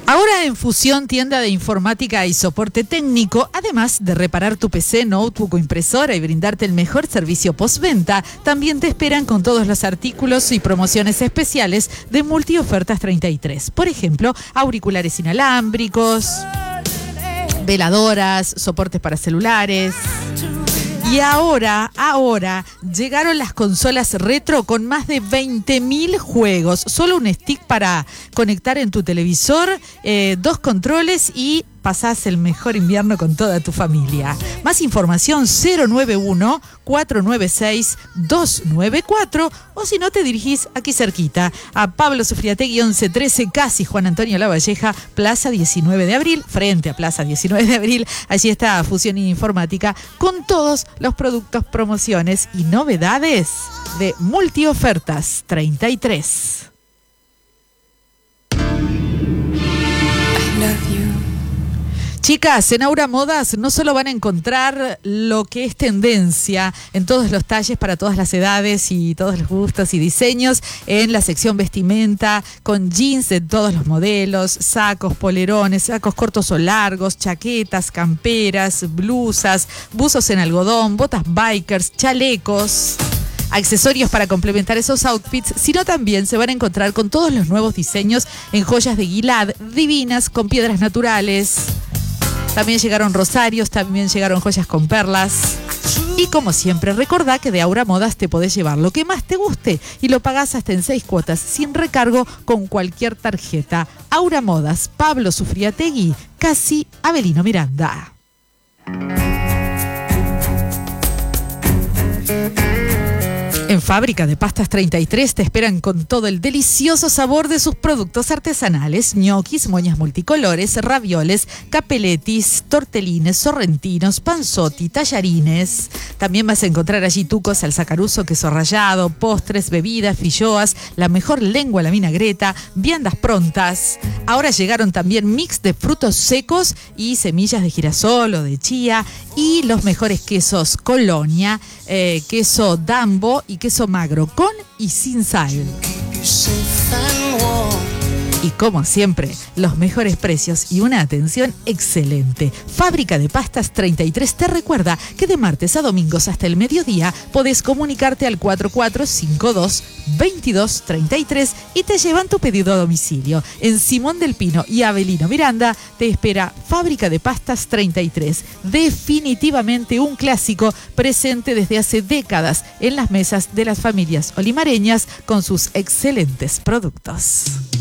Ahora en Fusión, tienda de informática y soporte técnico, además de reparar tu PC, notebook o impresora y brindarte el mejor servicio postventa, también te esperan con todos los artículos y promociones especiales de Multiofertas 33. Por ejemplo, auriculares inalámbricos, veladoras, soportes para celulares. Y ahora llegaron las consolas retro con más de 20.000 juegos. Solo un stick para conectar en tu televisor, 2 controles y pasás el mejor invierno con toda tu familia. Más información 091-496-294 o si no te dirigís aquí cerquita a Pablo Sufriategui 1113, casi Juan Antonio Lavalleja, Plaza 19 de Abril, frente a Plaza 19 de Abril. Allí está Fusión Informática con todos los productos, promociones y novedades de Multiofertas 33. Chicas, en Aura Modas no solo van a encontrar lo que es tendencia en todos los talles para todas las edades y todos los gustos y diseños, en la sección vestimenta, con jeans de todos los modelos, sacos, polerones, sacos cortos o largos, chaquetas, camperas, blusas, buzos en algodón, botas bikers, chalecos, accesorios para complementar esos outfits, sino también se van a encontrar con todos los nuevos diseños en joyas de Guilad, divinas, con piedras naturales. También llegaron rosarios, también llegaron joyas con perlas. Y como siempre, recordá que de Aura Modas te podés llevar lo que más te guste y lo pagás hasta en 6 cuotas sin recargo con cualquier tarjeta. Aura Modas, Pablo Sufriategui, casi Avelino Miranda. En Fábrica de Pastas 33 te esperan con todo el delicioso sabor de sus productos artesanales, ñoquis, moñas multicolores, ravioles, capeletis, tortelines, sorrentinos, panzotti, tallarines. También vas a encontrar allí tucos, salsa caruso, queso rallado, postres, bebidas, filloas, la mejor lengua a la vinagreta, viandas prontas. Ahora llegaron también mix de frutos secos y semillas de girasol o de chía y los mejores quesos Colonia, queso Dambo y queso magro, con y sin sal. Y como siempre, los mejores precios y una atención excelente. Fábrica de Pastas 33 te recuerda que de martes a domingos hasta el mediodía podés comunicarte al 4452-2233 y te llevan tu pedido a domicilio. En Simón del Pino y Avelino Miranda te espera Fábrica de Pastas 33. Definitivamente un clásico presente desde hace décadas en las mesas de las familias olimareñas con sus excelentes productos.